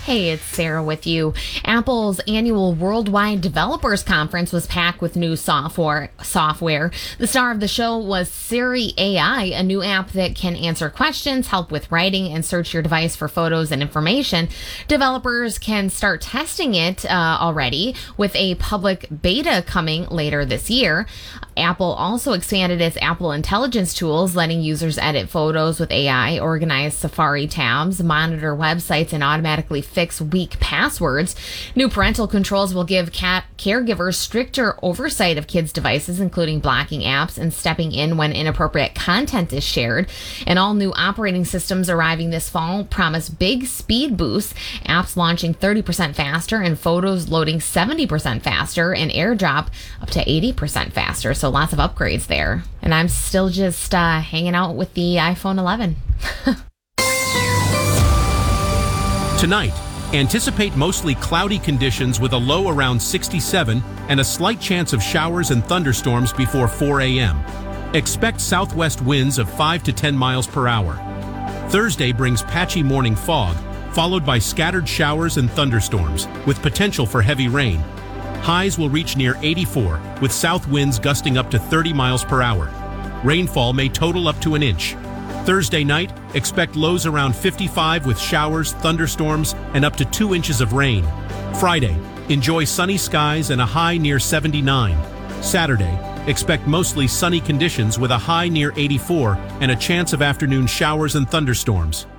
Hey, it's Sarah with you. Apple's annual Worldwide Developers Conference was packed with new software. The star of the show was Siri AI, a new app that can answer questions, help with writing, and search your device for photos and information. Developers can start testing it already, with a public beta coming later this year. Apple also expanded its Apple Intelligence tools, letting users edit photos with AI, organize Safari tabs, monitor websites, and automatically fix weak passwords. New parental controls will give caregivers stricter oversight of kids' devices, including blocking apps and stepping in when inappropriate content is shared. And all new operating systems arriving this fall promise big speed boosts, apps launching 30% faster and photos loading 70% faster and AirDrop up to 80% faster. So lots of upgrades there. And I'm still just hanging out with the iPhone 11. Tonight, anticipate mostly cloudy conditions with a low around 67 and a slight chance of showers and thunderstorms before 4 a.m. Expect southwest winds of 5 to 10 miles per hour. Thursday brings patchy morning fog, followed by scattered showers and thunderstorms, with potential for heavy rain. Highs will reach near 84, with south winds gusting up to 30 miles per hour. Rainfall may total up to an inch. Thursday night, expect lows around 55 with showers, thunderstorms, and up to 2 inches of rain. Friday, enjoy sunny skies and a high near 79. Saturday, expect mostly sunny conditions with a high near 84 and a chance of afternoon showers and thunderstorms.